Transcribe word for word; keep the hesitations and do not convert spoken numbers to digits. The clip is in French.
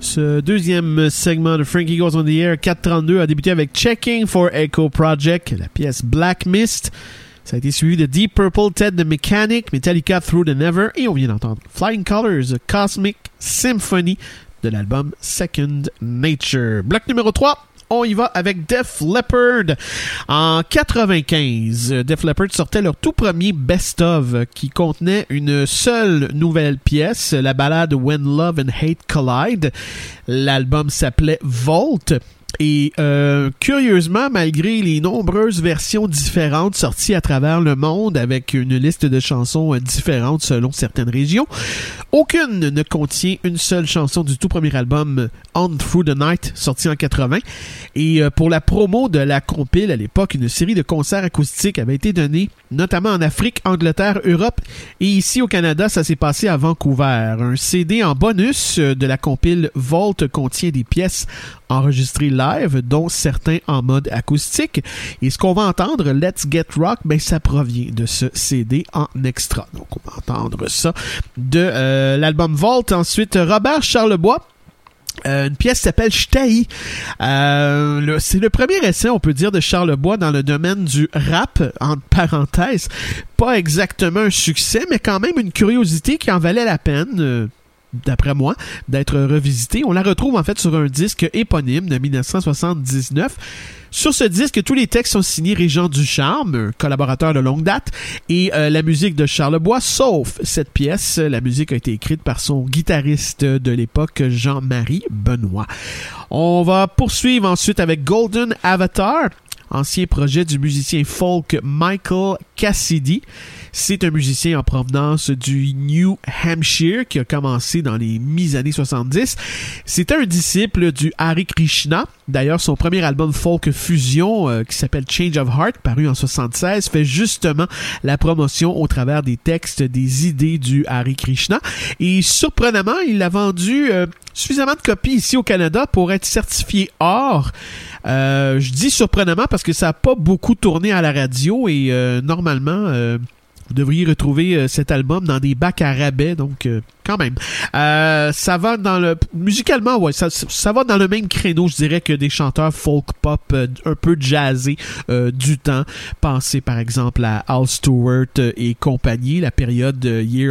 Ce deuxième segment de Frankie Goes on the Air quatre trente-deux a débuté avec Checking for Echo Project, la pièce Black Mist. Ça a été suivi de Deep Purple, Ted the Mechanic, Metallica Through the Never, et on vient d'entendre Flying Colours, Cosmic Symphony de l'album Second Nature. Bloc numéro trois. On y va avec Def Leppard. En quatre-vingt-quinze, Def Leppard sortait leur tout premier best-of qui contenait une seule nouvelle pièce, la ballade When Love and Hate Collide. L'album s'appelait Vault. Et euh, curieusement, malgré les nombreuses versions différentes sorties à travers le monde avec une liste de chansons différentes selon certaines régions, aucune ne contient une seule chanson du tout premier album On Through the Night sorti en quatre-vingts. Et euh, pour la promo de la compile à l'époque, une série de concerts acoustiques avait été donnée notamment en Afrique, Angleterre, Europe et ici au Canada, ça s'est passé à Vancouver. Un C D en bonus de la compile Vault contient des pièces enregistrées live, dont certains en mode acoustique. Et ce qu'on va entendre, Let's Get Rock, ben ça provient de ce C D en extra. Donc on va entendre ça de euh, l'album Vault. Ensuite, Robert Charlebois. Euh, une pièce qui s'appelle J'taillis. Euh, le, c'est le premier essai, on peut dire, de Charlebois dans le domaine du rap, entre parenthèses. Pas exactement un succès, mais quand même une curiosité qui en valait la peine, euh, d'après moi, d'être revisitée. On la retrouve en fait sur un disque éponyme de dix-neuf cent soixante-dix-neuf. Sur ce disque, tous les textes sont signés Régent Ducharme, un collaborateur de longue date, et euh, la musique de Charlebois, sauf cette pièce. La musique a été écrite par son guitariste de l'époque, Jean-Marie Benoît. On va poursuivre ensuite avec Golden Avatar, ancien projet du musicien folk Michael Cassidy. C'est un musicien en provenance du New Hampshire qui a commencé dans les mi-années soixante-dix. C'était un disciple du Hare Krishna. D'ailleurs, son premier album folk fusion euh, qui s'appelle Change of Heart, paru en soixante-seize, fait justement la promotion au travers des textes, des idées du Hare Krishna. Et surprenamment, il a vendu euh, suffisamment de copies ici au Canada pour être certifié or. Euh, je dis surprenamment parce que ça n'a pas beaucoup tourné à la radio et euh, normalement... Euh, Vous devriez retrouver euh, cet album dans des bacs à rabais, donc euh, quand même. Euh, ça va dans le... Musicalement, ouais, ça, ça va dans le même créneau, je dirais, que des chanteurs folk-pop euh, un peu jazzés euh, du temps. Pensez par exemple à Al Stewart euh, et compagnie, la période euh, Year